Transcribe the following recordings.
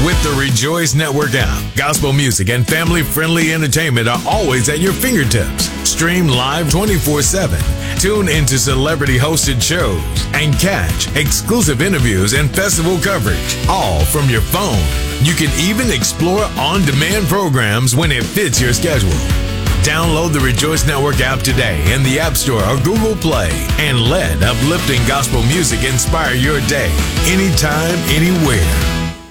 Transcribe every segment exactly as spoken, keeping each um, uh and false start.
With the Rejoice Network app, gospel music and family-friendly entertainment are always at your fingertips. Stream live twenty-four seven. Tune into celebrity-hosted shows and catch exclusive interviews and festival coverage, all from your phone. You can even explore on-demand programs when it fits your schedule. Download the Rejoice Network app today in the App Store or Google Play and let uplifting gospel music inspire your day, anytime, anywhere.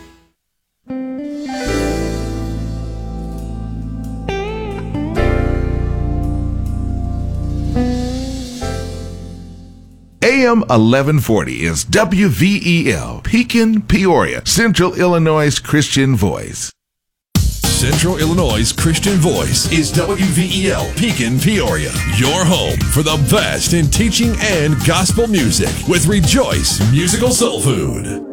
A M eleven forty is W V E L, Pekin, Peoria, Central Illinois' Christian Voice. Central Illinois' Christian Voice is W V E L, Pekin, Peoria, your home for the best in teaching and gospel music with Rejoice Musical Soul Food.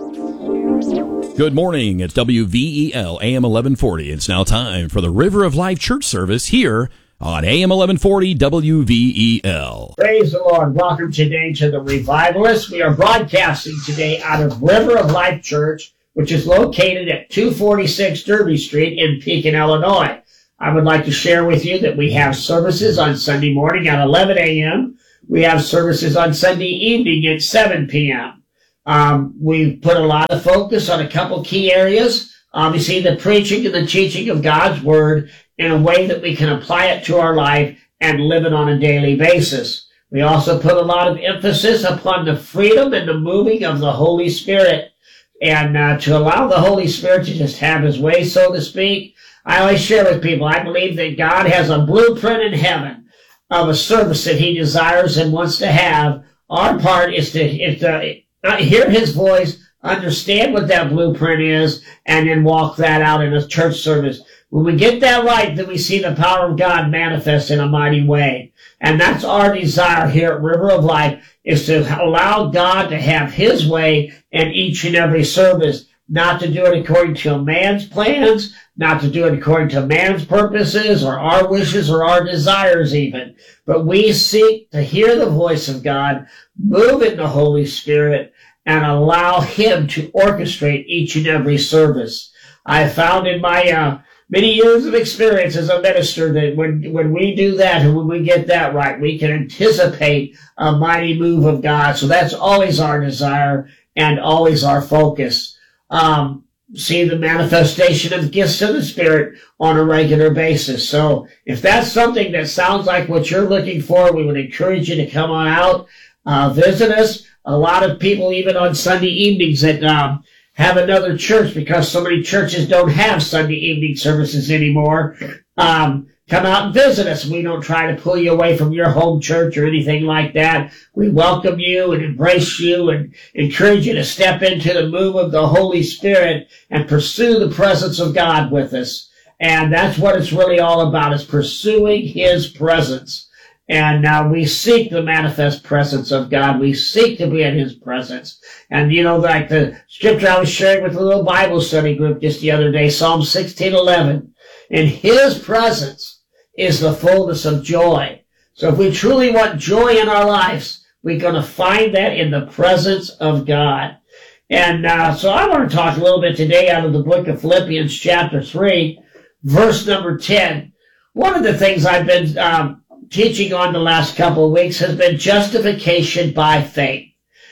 Good morning at W V E L A M eleven forty. It's now time for the River of Life Church service here on A M eleven forty W V E L. Praise the Lord. Welcome today to the Revivalist. We are broadcasting today out of River of Life Church, which is located at two forty-six Derby Street in Pekin, Illinois. I would like to share with you that we have services on Sunday morning at eleven a.m. We have services on Sunday evening at seven p.m. Um, we've put a lot of focus on a couple key areas. Obviously, the preaching and the teaching of God's Word in a way that we can apply it to our life and live it on a daily basis. We also put a lot of emphasis upon the freedom and the moving of the Holy Spirit, and uh, to allow the Holy Spirit to just have His way, so to speak. I always share with people, I believe that God has a blueprint in heaven of a service that He desires and wants to have. Our part is to, is to hear His voice, understand what that blueprint is, and then walk that out in a church service. When we get that right, then we see the power of God manifest in a mighty way. And that's our desire here at River of Life, is to allow God to have His way in each and every service, not to do it according to man's plans, not to do it according to man's purposes or our wishes or our desires even. But we seek to hear the voice of God, move in the Holy Spirit, and allow Him to orchestrate each and every service. I found in my uh, many years of experience as a minister that when, when we do that and when we get that right, we can anticipate a mighty move of God. So that's always our desire and always our focus. Um, see the manifestation of gifts of the Spirit on a regular basis. So if that's something that sounds like what you're looking for, we would encourage you to come on out, uh, visit us. A lot of people, even on Sunday evenings, that um, have another church, because so many churches don't have Sunday evening services anymore, um, come out and visit us. We don't try to pull you away from your home church or anything like that. We welcome you and embrace you and encourage you to step into the move of the Holy Spirit and pursue the presence of God with us. And that's what it's really all about, is pursuing His presence. And uh, we seek the manifest presence of God. We seek to be in His presence. And, you know, like the scripture I was sharing with a little Bible study group just the other day, Psalm sixteen eleven. In His presence is the fullness of joy. So if we truly want joy in our lives, we're going to find that in the presence of God. And uh, so I want to talk a little bit today out of the book of Philippians chapter three, verse number ten. One of the things I've been um, teaching on the last couple of weeks has been justification by faith.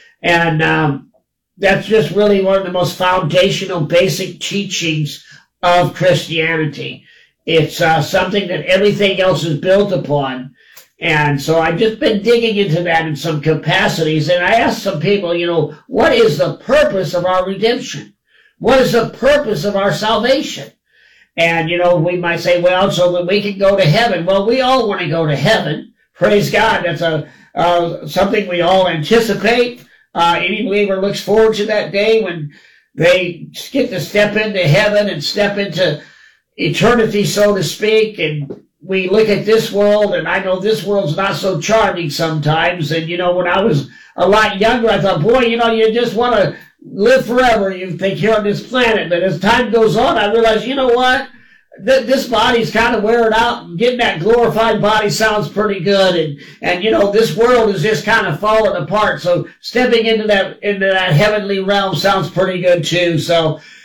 And um, that's just really one of the most foundational, basic teachings of Christianity. It's uh, something that everything else is built upon. And so I've just been digging into that in some capacities. And I asked some people, you know, what is the purpose of our redemption? What is the purpose of our salvation? And, you know, we might say, well, so that we can go to heaven. Well, we all want to go to heaven. Praise God. That's a uh, something we all anticipate. Uh, any believer looks forward to that day when they get to step into heaven and step into eternity, so to speak. And we look at this world, and I know this world's not so charming sometimes. And, you know, when I was a lot younger, I thought, boy, you know, you just want to live forever, you think, here on this planet. But as time goes on, I realize, you know what? Th- this body's kind of wearing out, and getting that glorified body sounds pretty good. And, and, you know, this world is just kind of falling apart. So stepping into that, into that heavenly realm sounds pretty good too. So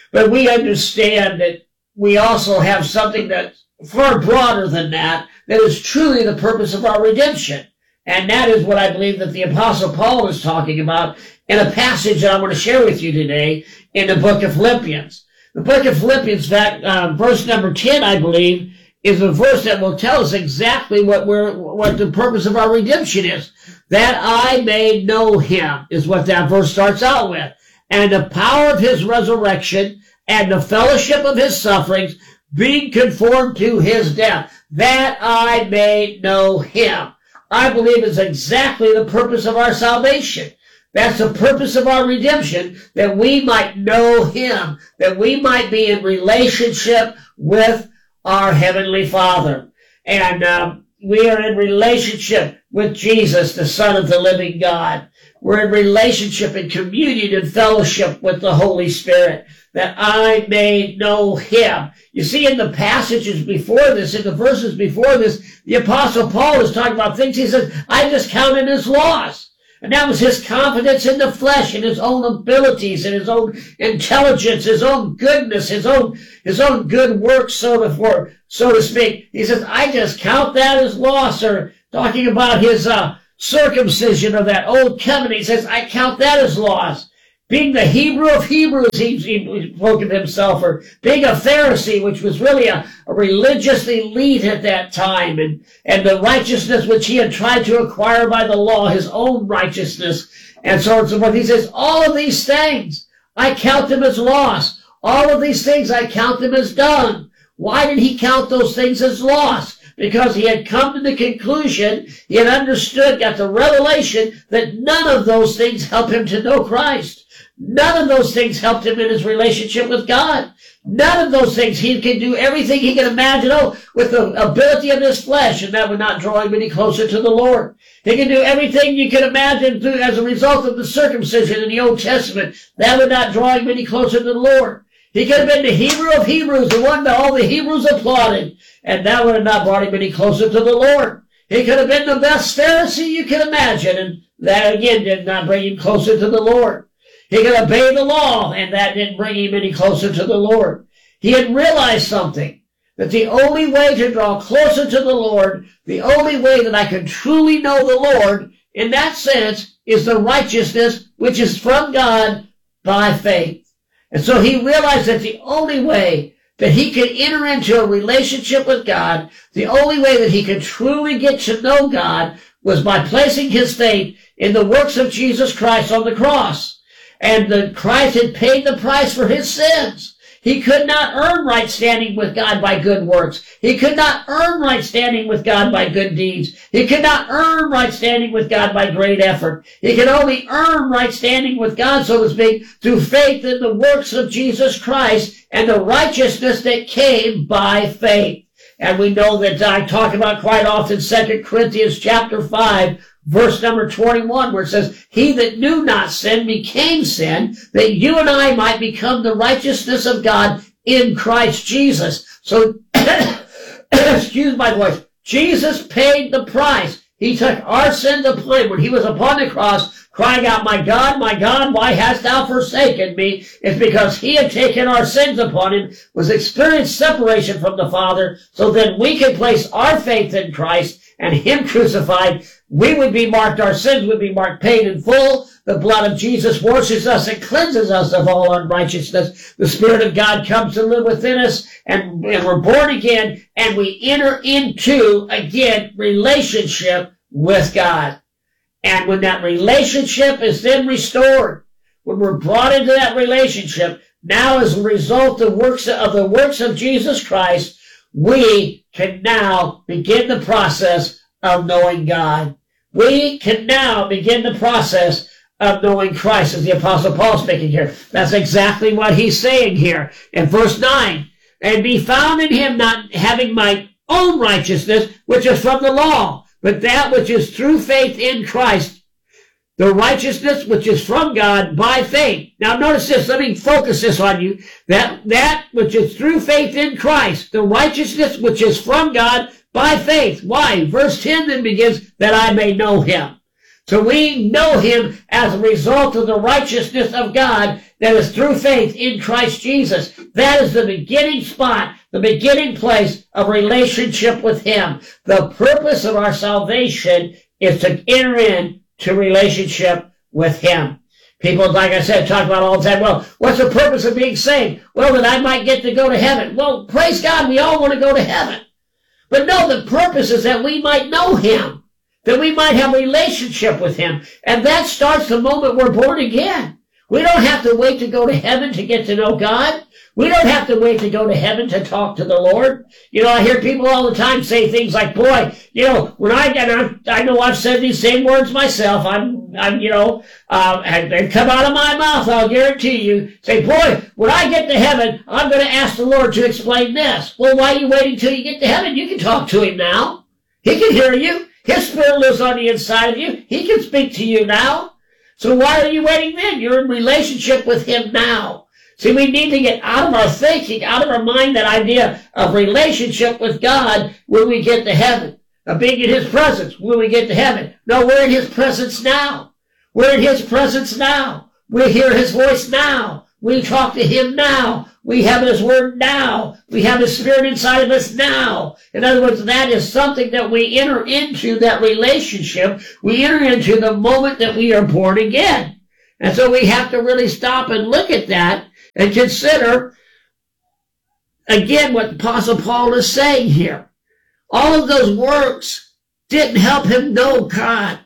But we understand that we also have something that's far broader than that, that is truly the purpose of our redemption. And that is what I believe that the Apostle Paul is talking about in a passage that I want to share with you today in the book of Philippians. The book of Philippians, that, uh, verse number ten, I believe, is a verse that will tell us exactly what we're, what the purpose of our redemption is. That I may know him is what that verse starts out with. And the power of his resurrection and the fellowship of his sufferings, being conformed to his death, that I may know him. I believe is exactly the purpose of our salvation. That's the purpose of our redemption, that we might know him, that we might be in relationship with our Heavenly Father. And um, we are in relationship with Jesus, the Son of the living God. We're in relationship and communion and fellowship with the Holy Spirit, that I may know him. You see, in the passages before this, in the verses before this, the Apostle Paul is talking about things. He says, I just counted as loss. And that was his confidence in the flesh and his own abilities and his own intelligence, his own goodness, his own, his own good works, so to, for, so to speak. He says, I just count that as loss. Or talking about his uh, circumcision of that old covenant, he says, I count that as loss. Being the Hebrew of Hebrews, he, he spoke of himself, or being a Pharisee, which was really a, a religious elite at that time, and, and the righteousness which he had tried to acquire by the law, his own righteousness, and so on and so forth. He says, all of these things, I count them as loss. All of these things, I count them as dung. Why did he count those things as loss? Because he had come to the conclusion, he had understood, got the revelation, that none of those things help him to know Christ. None of those things helped him in his relationship with God. None of those things. He can do everything he can imagine, oh, with the ability of his flesh, and that would not draw him any closer to the Lord. He can do everything you can imagine through, as a result of the circumcision in the Old Testament. That would not draw him any closer to the Lord. He could have been the Hebrew of Hebrews, the one that all the Hebrews applauded, and that would have not brought him any closer to the Lord. He could have been the best Pharisee you can imagine, and that again did not bring him closer to the Lord. He could obey the law, and that didn't bring him any closer to the Lord. He had realized something, that the only way to draw closer to the Lord, the only way that I can truly know the Lord, in that sense, is the righteousness which is from God by faith. And so he realized that the only way that he could enter into a relationship with God, the only way that he could truly get to know God, was by placing his faith in the works of Jesus Christ on the cross. And the Christ had paid the price for his sins. He could not earn right standing with God by good works. He could not earn right standing with God by good deeds. He could not earn right standing with God by great effort. He could only earn right standing with God, so to speak, through faith in the works of Jesus Christ and the righteousness that came by faith. And we know that I talk about quite often Second Corinthians chapter five, verse number twenty-one, where it says, he that knew not sin became sin, that you and I might become the righteousness of God in Christ Jesus. So, excuse my voice, Jesus paid the price. He took our sins upon him when he was upon the cross, crying out, my God, my God, why hast thou forsaken me? It's because he had taken our sins upon him, was experienced separation from the Father, so that we could place our faith in Christ and him crucified. We would be marked, our sins would be marked, paid in full. The blood of Jesus washes us and cleanses us of all unrighteousness. The Spirit of God comes to live within us, and, and we're born again, and we enter into, again, relationship with God. And when that relationship is then restored, when we're brought into that relationship, now as a result of works of the works of Jesus Christ, we can now begin the process of knowing God. We can now begin the process of knowing Christ, as the Apostle Paul speaking here. That's exactly what he's saying here in verse nine. And be found in him, not having my own righteousness, which is from the law, but that which is through faith in Christ, the righteousness which is from God by faith. Now notice this, let me focus this on you, that that which is through faith in Christ, the righteousness which is from God by faith. Why? Verse ten then begins, that I may know him. So we know him as a result of the righteousness of God that is through faith in Christ Jesus. That is the beginning spot, the beginning place of relationship with Him. The purpose of our salvation is to enter into relationship with Him. People, like I said, talk about all the time, well, what's the purpose of being saved? Well, that I might get to go to heaven. Well, praise God, we all want to go to heaven. But no, the purpose is that we might know Him, that we might have a relationship with Him. And that starts the moment we're born again. We don't have to wait to go to heaven to get to know God. We don't have to wait to go to heaven to talk to the Lord. You know, I hear people all the time say things like, boy, you know, when I get, I know I've said these same words myself. I'm, I'm, you know, uh, and they come out of my mouth, I'll guarantee you. Say, boy, when I get to heaven, I'm going to ask the Lord to explain this. Well, why are you waiting till you get to heaven? You can talk to Him now. He can hear you. His Spirit lives on the inside of you. He can speak to you now. So why are you waiting then? You're in relationship with Him now. See, we need to get out of our thinking, out of our mind, that idea of relationship with God when we get to heaven. Of being in His presence when we get to heaven. No, we're in His presence now. We're in His presence now. We hear His voice now. We talk to Him now. We have His Word now. We have His Spirit inside of us now. In other words, that is something that we enter into, that relationship. We enter into the moment that we are born again. And so we have to really stop and look at that and consider, again, what Apostle Paul is saying here. All of those works didn't help him know God.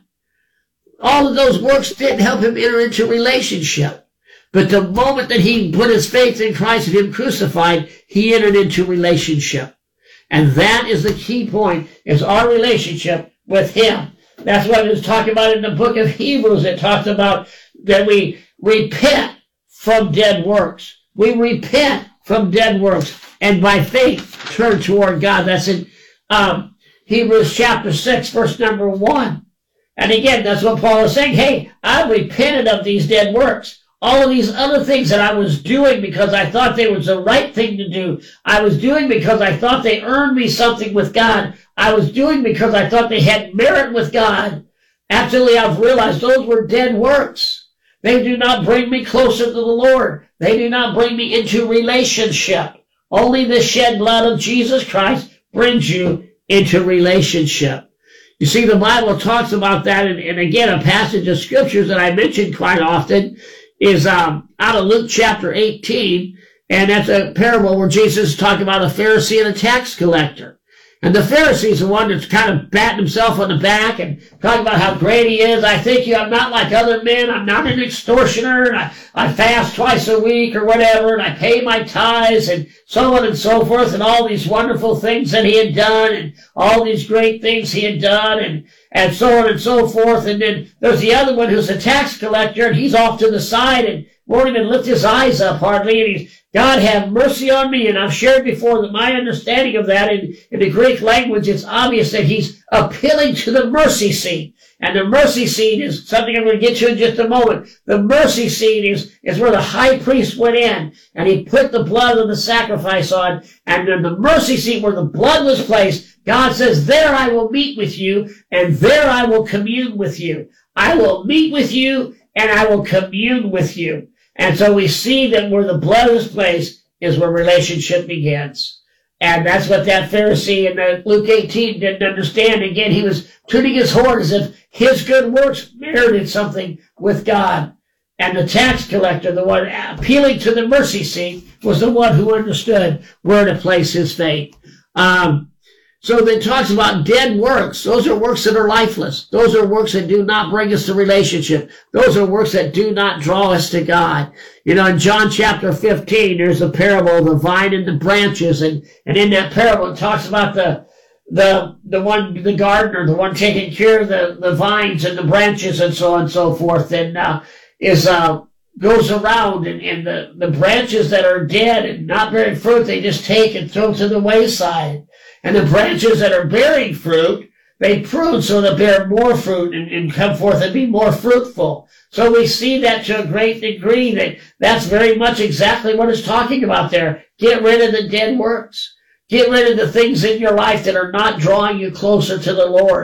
All of those works didn't help him enter into relationship. But the moment that he put his faith in Christ and Him crucified, he entered into relationship. And that is the key point, is our relationship with Him. That's what it is talking about in the book of Hebrews. It talks about that we repent from dead works. We repent from dead works and by faith turn toward God. That's in um, Hebrews chapter six, verse number one. And again, that's what Paul is saying. Hey, I repented of these dead works. All of these other things that I was doing because I thought they was the right thing to do. I was doing because I thought they earned me something with God. I was doing because I thought they had merit with God. Absolutely, I've realized those were dead works. They do not bring me closer to the Lord. They do not bring me into relationship. Only the shed blood of Jesus Christ brings you into relationship. You see, the Bible talks about that, and, and again, a passage of scriptures that I mention quite often is um, out of Luke chapter eighteen, and that's a parable where Jesus is talking about a Pharisee and a tax collector. And the Pharisee is the one that's kind of batting himself on the back and talking about how great he is. I think you, I'm not like other men. I'm not an extortioner. And I, I fast twice a week or whatever, and I pay my tithes and so on and so forth, and all these wonderful things that he had done and all these great things he had done and, and so on and so forth. And then there's the other one who's a tax collector, and he's off to the side and won't even lift his eyes up hardly, and he's, God have mercy on me. And I've shared before that my understanding of that in, in the Greek language, it's obvious that he's appealing to the mercy seat. And the mercy seat is something I'm going to get to in just a moment. The mercy seat is, is where the high priest went in and he put the blood of the sacrifice on. And then the mercy seat where the blood was placed, God says, there I will meet with you and there I will commune with you. I will meet with you and I will commune with you. And so we see that where the blood is placed is where relationship begins. And that's what that Pharisee in Luke eighteen didn't understand. Again, he was tooting his horn as if his good works merited something with God. And the tax collector, the one appealing to the mercy seat, was the one who understood where to place his faith. Um, So it talks about dead works. Those are works that are lifeless. Those are works that do not bring us to relationship. Those are works that do not draw us to God. You know, in John chapter fifteen, there's a parable of the vine and the branches. And, and in that parable, it talks about the, the, the one, the gardener, the one taking care of the, the vines and the branches and so on and so forth. And, uh, is, uh, goes around and, and the, the branches that are dead and not bearing fruit, they just take and throw to the wayside. And the branches that are bearing fruit, they prune so they bear more fruit and, and come forth and be more fruitful. So we see that to a great degree. That that's very much exactly what it's talking about there. Get rid of the dead works. Get rid of the things in your life that are not drawing you closer to the Lord.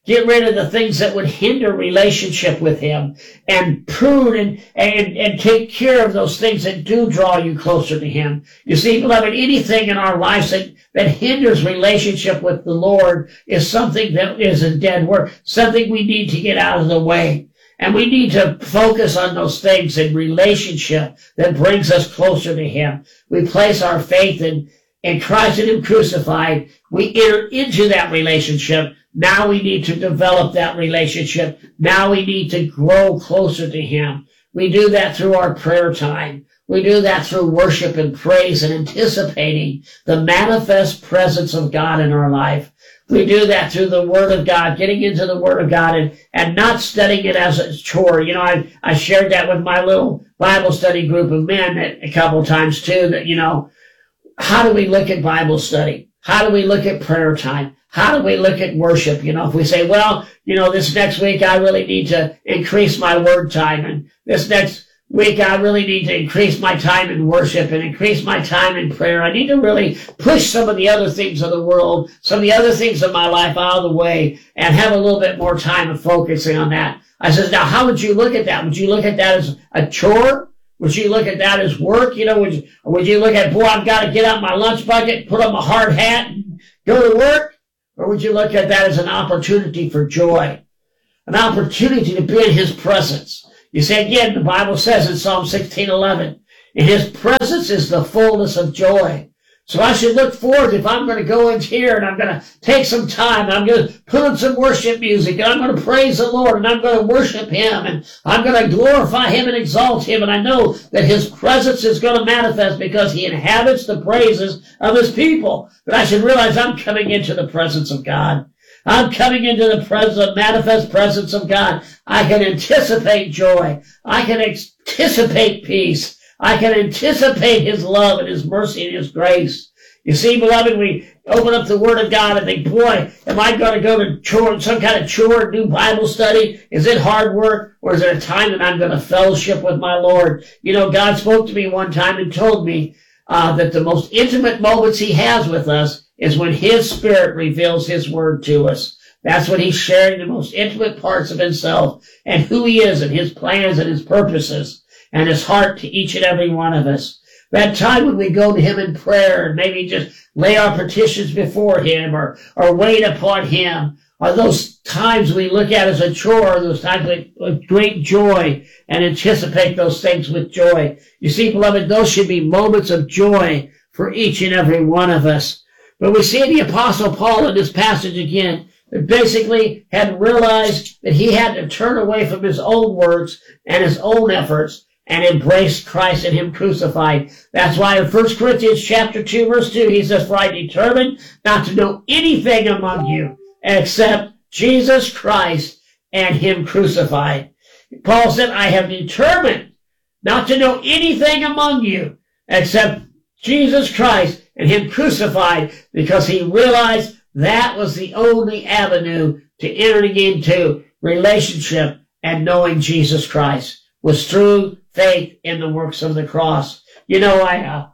Get rid of the things that would hinder relationship with him, and prune and, and, and take care of those things that do draw you closer to him. You see, beloved, anything in our lives that, that hinders relationship with the Lord is something that is a dead work, something we need to get out of the way. And we need to focus on those things in relationship that brings us closer to him. We place our faith in, in Christ and him crucified. We enter into that relationship. Now we need to develop that relationship. Now we need to grow closer to him. We do that through our prayer time. We do that through worship and praise and anticipating the manifest presence of God in our life. We do that through the Word of God, getting into the Word of God and, and not studying it as a chore. You know, I, I shared that with my little Bible study group of men a couple of times too, that, you know, how do we look at Bible study? How do we look at prayer time? How do we look at worship? You know, if we say, well, you know, this next week I really need to increase my word time, and this next week I really need to increase my time in worship and increase my time in prayer. I need to really push some of the other things of the world, some of the other things of my life out of the way and have a little bit more time of focusing on that. I says, now how would you look at that? Would you look at that as a chore? Would you look at that as work? You know, would you, or would you look at, boy, I've got to get out my lunch bucket, put on my hard hat and go to work? Or would you look at that as an opportunity for joy? An opportunity to be in his presence. You see, again, the Bible says in Psalm sixteen eleven, in his presence is the fullness of joy. So I should look forward, if I'm going to go in here and I'm going to take some time and I'm going to put on some worship music and I'm going to praise the Lord and I'm going to worship him and I'm going to glorify him and exalt him, and I know that his presence is going to manifest because he inhabits the praises of his people. But I should realize I'm coming into the presence of God. I'm coming into the presence, manifest presence of God. I can anticipate joy. I can anticipate peace. I can anticipate his love and his mercy and his grace. You see, beloved, we open up the Word of God and think, boy, am I going to go to chore, some kind of chore, do Bible study? Is it hard work? Or is it a time that I'm going to fellowship with my Lord? You know, God spoke to me one time and told me uh, that the most intimate moments he has with us is when his Spirit reveals his Word to us. That's when he's sharing the most intimate parts of himself and who he is and his plans and his purposes and his heart to each and every one of us. That time when we go to him in prayer and maybe just lay our petitions before him or, or wait upon him, are those times we look at as a chore, those times with great joy and anticipate those things with joy. You see, beloved, those should be moments of joy for each and every one of us. But we see the Apostle Paul in this passage again, that basically had realized that he had to turn away from his own works and his own efforts and embrace Christ and him crucified. That's why in First Corinthians chapter two, verse two, he says, for I determined not to know anything among you except Jesus Christ and him crucified. Paul said, I have determined not to know anything among you except Jesus Christ and him crucified, because he realized that was the only avenue to entering into relationship and knowing Jesus Christ, was through faith in the works of the cross. You know, I,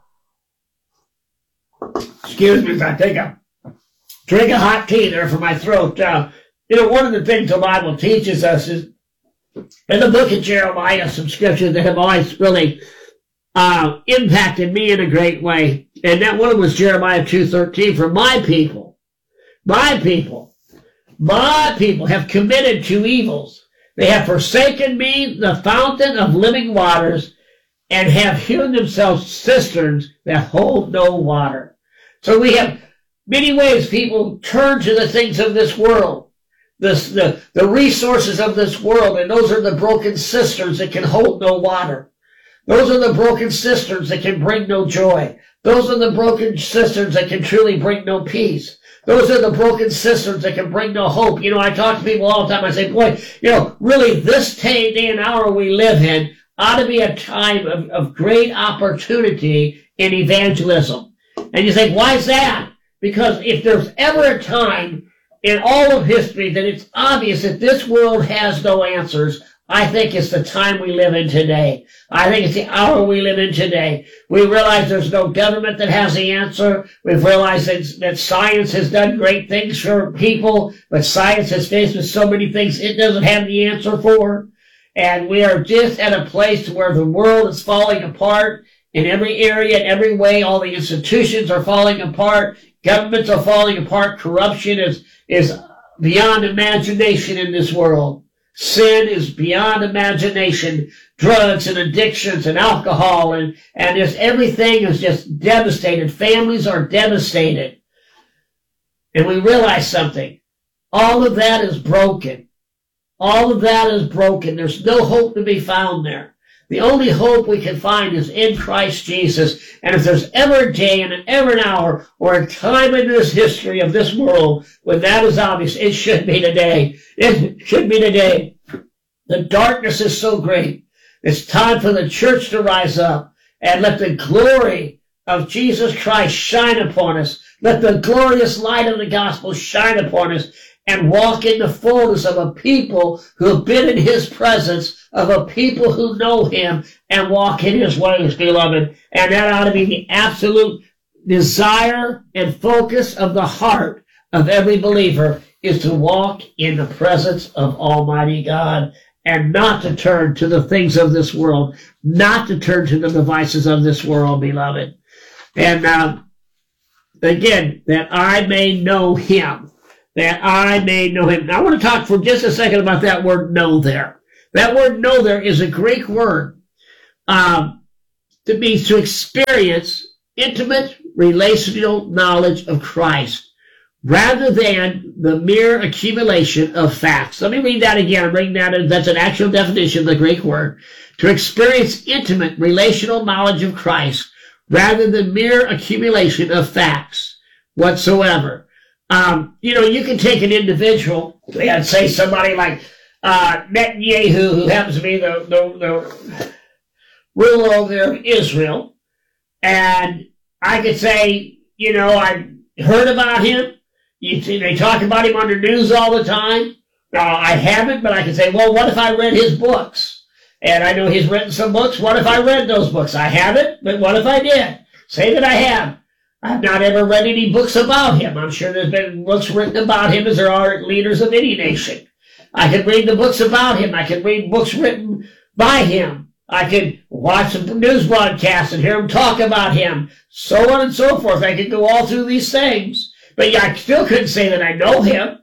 uh, excuse me, I take a drink of hot tea there for my throat. Uh, you know, one of the things the Bible teaches us is, in the book of Jeremiah, some scriptures that have always really uh, impacted me in a great way. And that one was Jeremiah two thirteen, for my people, my people, my people have committed two evils. They have forsaken me, the fountain of living waters, and have hewn themselves cisterns that hold no water. So we have many ways people turn to the things of this world, this, the, the resources of this world, and those are the broken cisterns that can hold no water. Those are the broken cisterns that can bring no joy. Those are the broken cisterns that can truly bring no peace. Those are the broken cisterns that can bring no hope. You know, I talk to people all the time. I say, boy, you know, really this day, day and hour we live in ought to be a time of, of great opportunity in evangelism. And you think, why is that? Because if there's ever a time in all of history that it's obvious that this world has no answers, I think it's the time we live in today. I think it's the hour we live in today. We realize there's no government that has the answer. We've realized that, that science has done great things for people, but science is faced with so many things it doesn't have the answer for. And we are just at a place where the world is falling apart in every area, in every way. All the institutions are falling apart. Governments are falling apart. Corruption is, is beyond imagination in this world. Sin is beyond imagination. Drugs and addictions and alcohol and, and just everything is just devastated. Families are devastated. And we realize something. All of that is broken. All of that is broken. There's no hope to be found there. The only hope we can find is in Christ Jesus. And if there's ever a day and ever an hour or a time in this history of this world when that is obvious, it should be today. It should be today. The darkness is so great. It's time for the church to rise up and let the glory of Jesus Christ shine upon us. Let the glorious light of the gospel shine upon us and walk in the fullness of a people who have been in his presence, of a people who know him and walk in his ways, beloved. And that ought to be the absolute desire and focus of the heart of every believer, is to walk in the presence of Almighty God and not to turn to the things of this world, not to turn to the devices of this world, beloved. And uh, again, that I may know him. That I may know him. Now, I want to talk for just a second about that word know there. That word know there is a Greek word um, that means to experience intimate relational knowledge of Christ rather than the mere accumulation of facts. Let me read that again. I'm reading that. That's an actual definition of the Greek word. To experience intimate relational knowledge of Christ rather than mere accumulation of facts whatsoever. Um, you know, you can take an individual, and say somebody like uh, Netanyahu, who happens to be the, the, the ruler over there of Israel, and I could say, you know, I heard about him. You see, they talk about him on the news all the time. Now, I haven't, but I can say, well, what if I read his books? And I know he's written some books. What if I read those books? I haven't, but what if I did? Say that I have. I've not ever read any books about him. I'm sure there's been books written about him as there are leaders of any nation. I could read the books about him. I could read books written by him. I could watch some news broadcasts and hear him talk about him, so on and so forth. I could go all through these things. But I still couldn't say that I know him.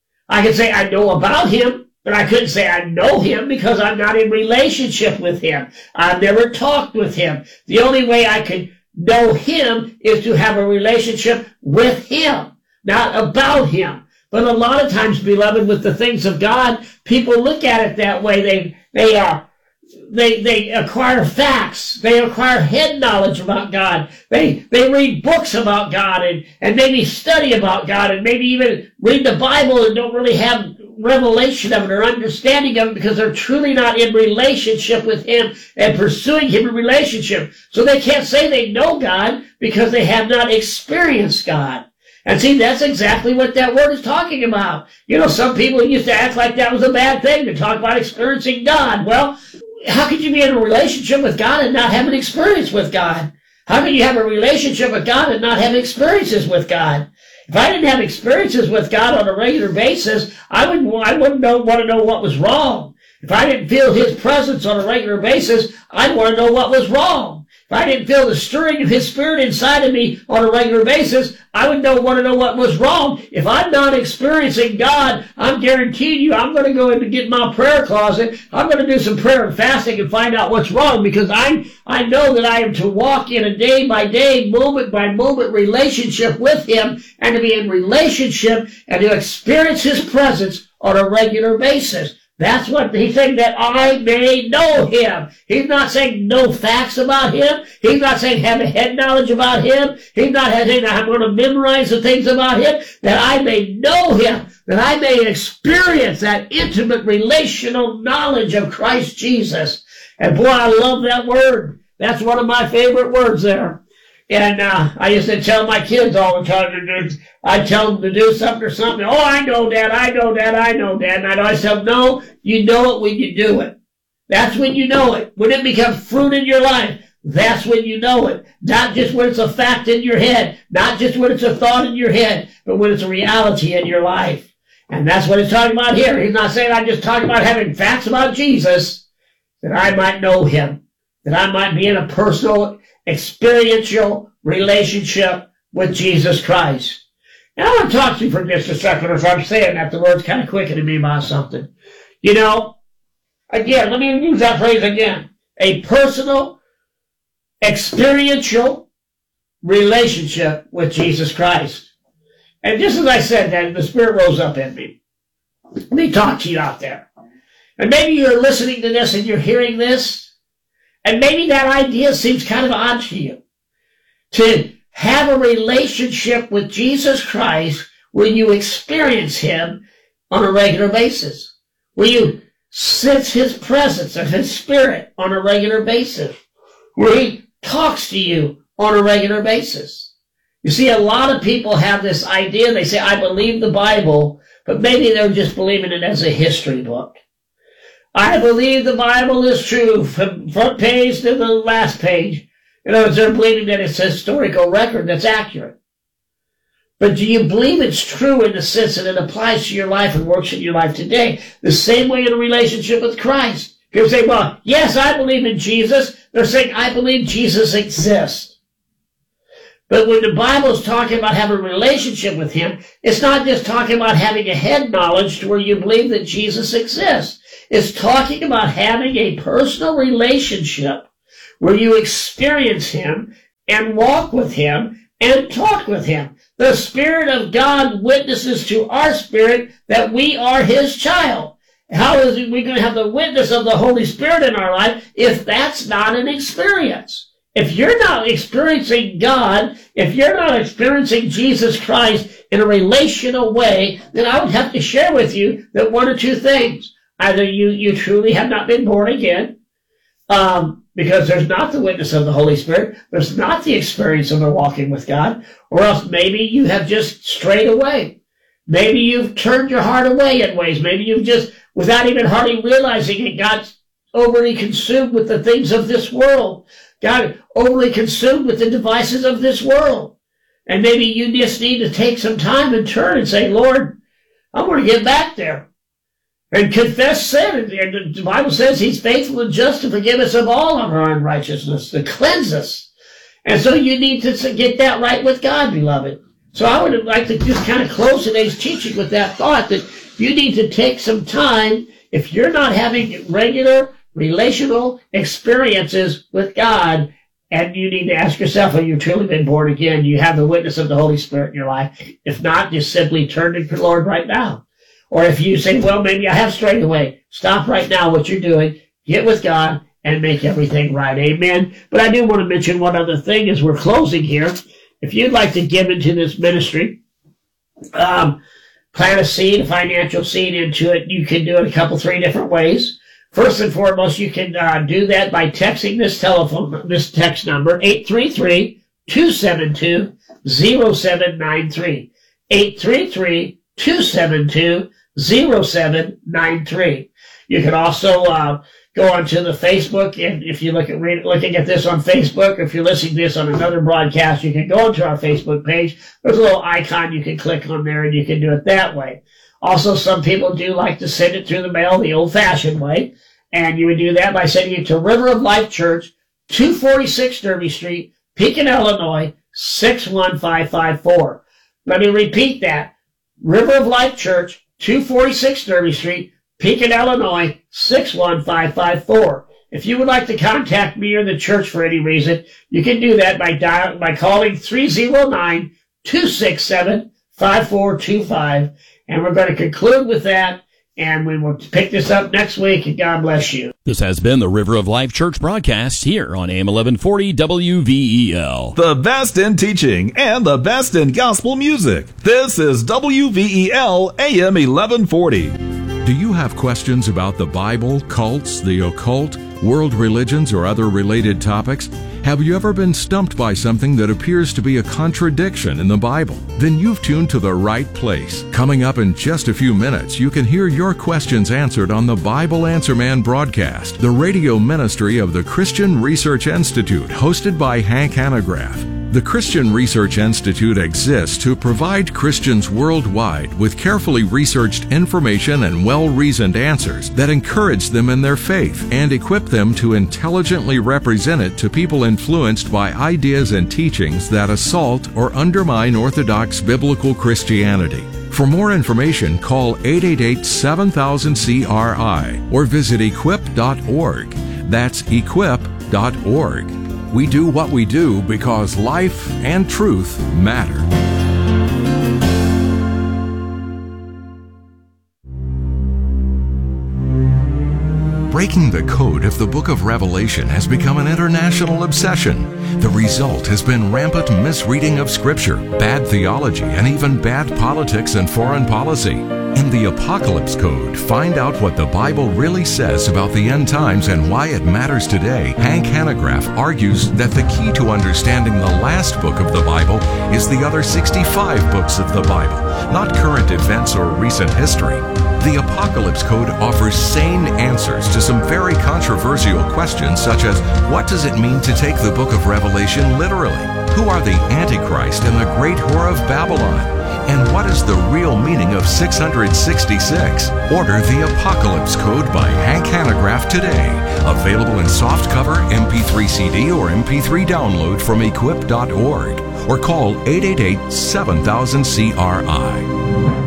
I could say I know about him, but I couldn't say I know him because I'm not in relationship with him. I've never talked with him. The only way I could know him is to have a relationship with him, not about him. But a lot of times, beloved, with the things of God, people look at it that way. They they are. Uh, They they acquire facts. They acquire head knowledge about God. They they read books about God and, and maybe study about God and maybe even read the Bible and don't really have revelation of it or understanding of it because they're truly not in relationship with him and pursuing him in relationship. So they can't say they know God because they have not experienced God. And see, that's exactly what that word is talking about. You know, some people used to act like that was a bad thing to talk about experiencing God. Well, how could you be in a relationship with God and not have an experience with God? How can you have a relationship with God and not have experiences with God? If I didn't have experiences with God on a regular basis, I wouldn't, I wouldn't know, want to know what was wrong. If I didn't feel his presence on a regular basis, I'd want to know what was wrong. If I didn't feel the stirring of his spirit inside of me on a regular basis, I would know, want to know what was wrong. If I'm not experiencing God, I'm guaranteeing you I'm going to go in and get my prayer closet. I'm going to do some prayer and fasting and find out what's wrong because I, I know that I am to walk in a day by day, moment by moment relationship with him and to be in relationship and to experience his presence on a regular basis. That's what he's saying, that I may know him. He's not saying no facts about him. He's not saying have a head knowledge about him. He's not saying I'm going to memorize the things about him. That I may know him. That I may experience that intimate relational knowledge of Christ Jesus. And boy, I love that word. That's one of my favorite words there. And uh, I used to tell my kids all the time to do, I'd tell them to do something or something. Oh, I know, Dad, I know, Dad, I know, Dad. And I'd always tell them, no, you know it when you do it. That's when you know it. When it becomes fruit in your life, that's when you know it. Not just when it's a fact in your head, not just when it's a thought in your head, but when it's a reality in your life. And that's what he's talking about here. He's not saying I'm just talking about having facts about Jesus, that I might know him, that I might be in a personal, experiential relationship with Jesus Christ. And I want to talk to you for just a second as I'm saying that. The Lord's kind of quickening me about something. You know, again, let me use that phrase again. A personal, experiential relationship with Jesus Christ. And just as I said that, the Spirit rose up in me. Let me talk to you out there. And maybe you're listening to this and you're hearing this, and maybe that idea seems kind of odd to you. To have a relationship with Jesus Christ where you experience him on a regular basis, where you sense his presence and his Spirit on a regular basis, where he talks to you on a regular basis. You see, a lot of people have this idea. They say, I believe the Bible, but maybe they're just believing it as a history book. I believe the Bible is true from front page to the last page. In other words, they're believing that it's a historical record that's accurate. But do you believe it's true in the sense that it applies to your life and works in your life today? The same way in a relationship with Christ. People say, well, yes, I believe in Jesus. They're saying, I believe Jesus exists. But when the Bible is talking about having a relationship with him, it's not just talking about having a head knowledge to where you believe that Jesus exists. It's talking about having a personal relationship where you experience him and walk with him and talk with him. The Spirit of God witnesses to our spirit that we are his child. How is we going to have the witness of the Holy Spirit in our life if that's not an experience? If you're not experiencing God, if you're not experiencing Jesus Christ in a relational way, then I would have to share with you that one or two things. Either you, you truly have not been born again, um, because there's not the witness of the Holy Spirit, there's not the experience of walking with God, or else maybe you have just strayed away. Maybe you've turned your heart away in ways. Maybe you've just, without even hardly realizing it, got overly consumed with the things of this world. Got overly consumed with the devices of this world. And maybe you just need to take some time and turn and say, Lord, I want to get back there. And confess sin. And the Bible says he's faithful and just to forgive us of all of our unrighteousness, to cleanse us. And so you need to get that right with God, beloved. So I would like to just kind of close today's teaching with that thought that you need to take some time, if you're not having regular relational experiences with God, and you need to ask yourself, have you truly been born again? Do you have the witness of the Holy Spirit in your life? If not, just simply turn to the Lord right now. Or if you say, well, maybe I have strayed away, stop right now what you're doing, get with God, and make everything right. Amen. But I do want to mention one other thing as we're closing here. If you'd like to give into this ministry, um, plant a seed, a financial seed into it, you can do it a couple, three different ways. First and foremost, you can uh, do that by texting this telephone, this text number, eight three three, two seven two, zero seven nine three. eight three three, two seven two, zero seven nine three. You can also uh, go onto the Facebook, and if you look at read, looking at this on Facebook, or if you're listening to this on another broadcast, you can go onto our Facebook page. There's a little icon you can click on there, and you can do it that way. Also, some people do like to send it through the mail the old-fashioned way, and you would do that by sending it to River of Life Church, two forty-six Derby Street, Pekin, Illinois, six one five five four. Let me repeat that. River of Life Church, two forty-six Derby Street, Pekin, Illinois, six one five five four. If you would like to contact me or the church for any reason, you can do that by dial, by calling three oh nine, two six seven, five four two five. And we're going to conclude with that, and we will pick this up next week, and God bless you. This has been the River of Life Church broadcast here on A M eleven forty W V E L. The best in teaching and the best in gospel music. This is W V E L A M eleven forty. Do you have questions about the Bible, cults, the occult, world religions, or other related topics? Have you ever been stumped by something that appears to be a contradiction in the Bible? Then you've tuned to the right place. Coming up in just a few minutes, you can hear your questions answered on the Bible Answer Man broadcast, the radio ministry of the Christian Research Institute, hosted by Hank Hanegraaff. The Christian Research Institute exists to provide Christians worldwide with carefully researched information and well-reasoned answers that encourage them in their faith and equip them to intelligently represent it to people influenced by ideas and teachings that assault or undermine Orthodox biblical Christianity. For more information, call eight eight eight, seven thousand, C R I or visit equip dot org. That's equip dot org. We do what we do because life and truth matter. Breaking the code of the book of Revelation has become an international obsession. The result has been rampant misreading of Scripture, bad theology, and even bad politics and foreign policy. In the Apocalypse Code, find out what the Bible really says about the end times and why it matters today. Hank Hanegraaff argues that the key to understanding the last book of the Bible is the other sixty-five books of the Bible, not current events or recent history. The Apocalypse Code offers sane answers to some very controversial questions, such as, what does it mean to take the book of Revelation literally? Who are the Antichrist and the great whore of Babylon? And what is the real meaning of six hundred sixty-six? Order the Apocalypse Code by Hank Hanegraaff today. Available in softcover, M P three C D, or M P three download from equip dot org. Or call eight eight eight, seven thousand, C R I.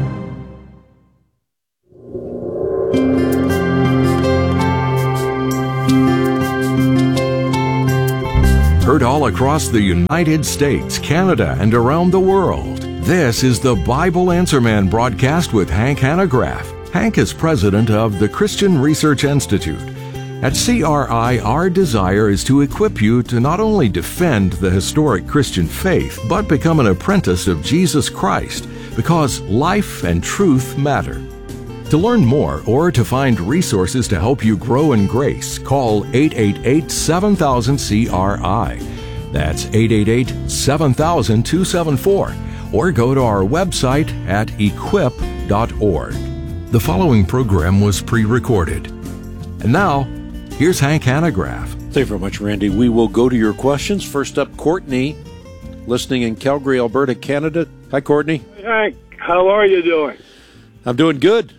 Heard all across the United States, Canada, and around the world. This is the Bible Answer Man broadcast with Hank Hanegraaff. Hank is president of the Christian Research Institute. At C R I, our desire is to equip you to not only defend the historic Christian faith, but become an apprentice of Jesus Christ, because life and truth matter. To learn more or to find resources to help you grow in grace, call eight eight eight, seven thousand, C R I. That's eight eight eight, seven thousand, two seven four. Or go to our website at equip dot org. The following program was pre-recorded. And now, here's Hank Hanegraaff. Thank you very much, Randy. We will go to your questions. First up, Courtney, listening in Calgary, Alberta, Canada. Hi, Courtney. Hank, how are you doing? I'm doing good.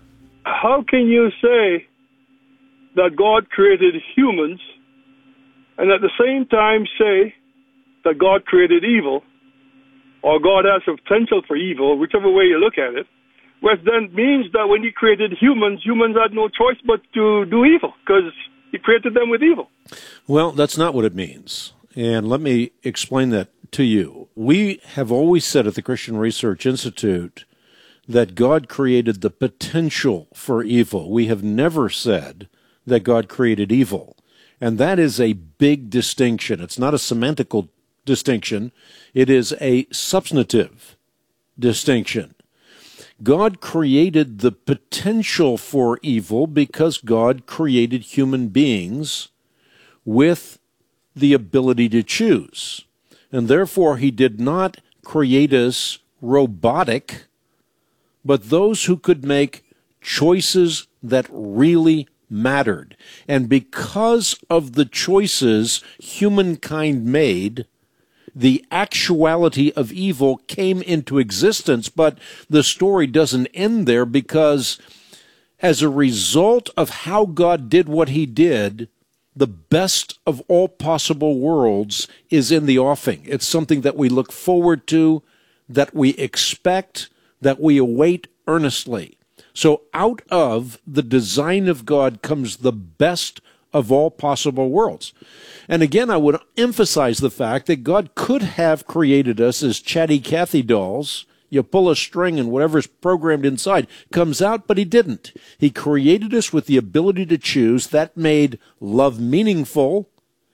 How can you say that God created humans and at the same time say that God created evil, or God has a potential for evil, whichever way you look at it, which then means that when he created humans, humans had no choice but to do evil, because he created them with evil? Well, that's not what it means. And let me explain that to you. We have always said at the Christian Research Institute that God created the potential for evil. We have never said that God created evil. And that is a big distinction. It's not a semantical distinction. It is a substantive distinction. God created the potential for evil because God created human beings with the ability to choose. And therefore, he did not create us robotic, but those who could make choices that really mattered. And because of the choices humankind made, the actuality of evil came into existence. But the story doesn't end there, because as a result of how God did what he did, the best of all possible worlds is in the offing. It's something that we look forward to, that we expect, that we await earnestly. So out of the design of God comes the best of all possible worlds. And again, I would emphasize the fact that God could have created us as chatty Cathy dolls. You pull a string and whatever's programmed inside comes out, but he didn't. He created us with the ability to choose. That made love meaningful.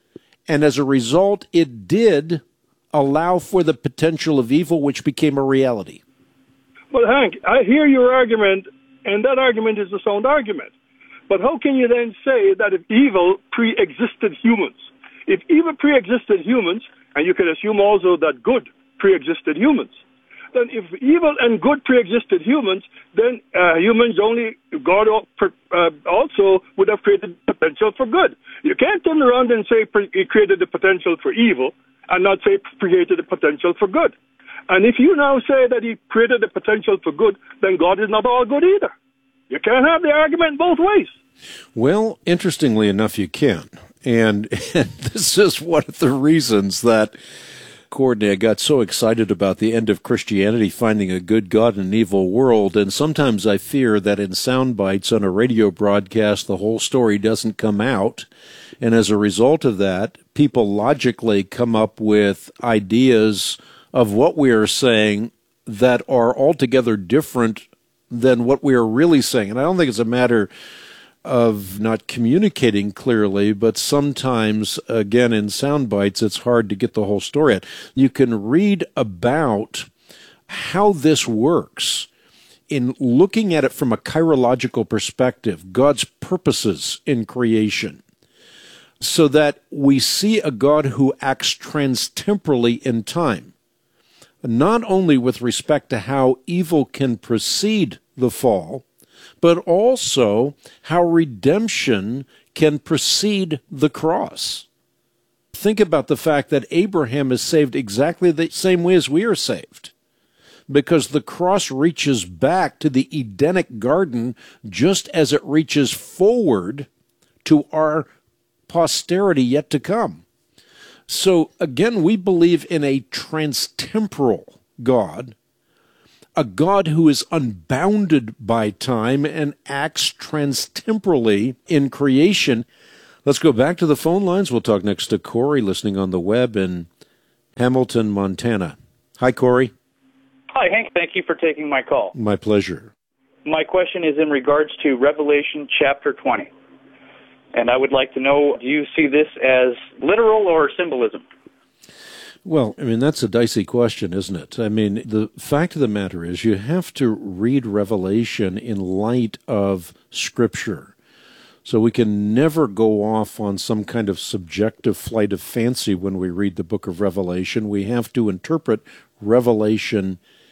And as a result, it did allow for the potential of evil, which became a reality. Well, Hank, I hear your argument, and that argument is a sound argument. But how can you then say that if evil pre-existed humans? If evil pre-existed humans, and you can assume also that good pre-existed humans, then if evil and good pre-existed humans, then uh, humans only, God uh, also would have created potential for good. You can't turn around and say he created the potential for evil and not say created the potential for good. And if you now say that he created the potential for good, then God is not all good either. You can't have the argument both ways. Well, interestingly enough, you can. And, and this is one of the reasons that Courtney, I got so excited about the end of Christianity finding a good God in an evil world, and sometimes I fear that in sound bites on a radio broadcast, the whole story doesn't come out, and as a result of that, people logically come up with ideas of what we are saying that are altogether different than what we are really saying. And I don't think it's a matter of not communicating clearly, but sometimes, again, in sound bites, it's hard to get the whole story out. You can read about how this works in looking at it from a chirological perspective, God's purposes in creation, so that we see a God who acts transtemporally in time, not only with respect to how evil can precede the fall, but also how redemption can precede the cross. Think about the fact that Abraham is saved exactly the same way as we are saved, because the cross reaches back to the Edenic garden just as it reaches forward to our posterity yet to come. So again, we believe in a transtemporal God, a God who is unbounded by time and acts transtemporally in creation. Let's go back to the phone lines. We'll talk next to Corey, listening on the web in Hamilton, Montana. Hi, Corey. Hi, Hank. Thank you for taking my call. My pleasure. My question is in regards to Revelation chapter twenty. And I would like to know, do you see this as literal or symbolism? Well, I mean, that's a dicey question, isn't it? I mean, the fact of the matter is you have to read Revelation in light of Scripture. So we can never go off on some kind of subjective flight of fancy when we read the book of Revelation. We have to interpret Revelation